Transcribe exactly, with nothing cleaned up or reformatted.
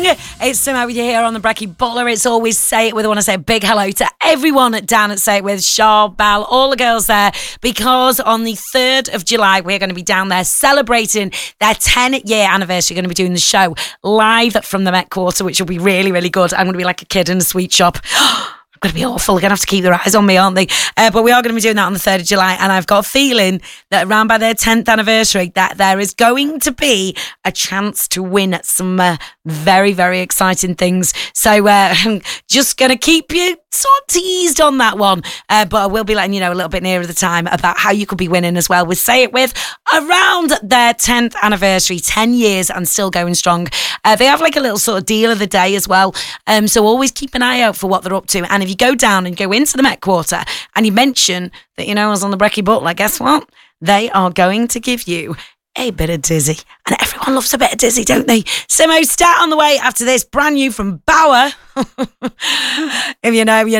It's Simo with you here on the Brekkie Butler. It's always Say It With. I want to say a big hello to everyone down at Say It With, Shar, Bal, all the girls there, because on the third of July, we're going to be down there celebrating their ten-year anniversary. We're going to be doing the show live from the Met Quarter, which will be really, really good. I'm going to be like a kid in a sweet shop. Going to be awful. They're going to have to keep their eyes on me, aren't they? Uh, but we are going to be doing that on the third of July. And I've got a feeling that around by their tenth anniversary, that there is going to be a chance to win some uh, very, very exciting things. So uh, I'm just going to keep you sort of teased on that one. Uh, but I will be letting you know a little bit nearer the time about how you could be winning as well with Say It With around their tenth anniversary, ten years and still going strong. Uh, they have like a little sort of deal of the day as well. Um, so always keep an eye out for what they're up to. And if you go down and go into the Met Quarter and you mention that, you know, I was on the Brekkie Butler, guess what? They are going to give you a bit of Dizzy. And everyone loves a bit of Dizzy, don't they? Simo, start on the way after this, brand new from Bauer. If you know, you know.